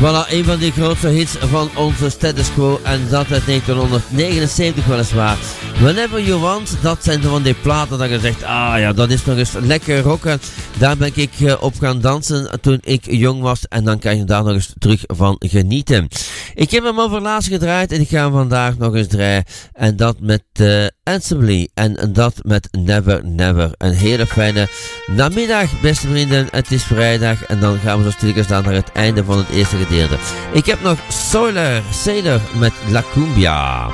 Voilà, een van die grootste hits van onze status quo en dat uit 1979 weliswaar. Whenever You Want, dat zijn van die platen dat je zegt, ah ja, dat is nog eens lekker rocken. Daar ben ik op gaan dansen toen ik jong was en dan kan je daar nog eens terug van genieten. Ik heb hem overlaatst gedraaid en ik ga hem vandaag nog eens draaien en dat met Assembly en dat met Never Never. Een hele fijne namiddag, beste vrienden. Het is vrijdag en dan gaan we zo stilletjes naar het einde van het eerste gedeelte. Ik heb nog Sailor met La Cumbia.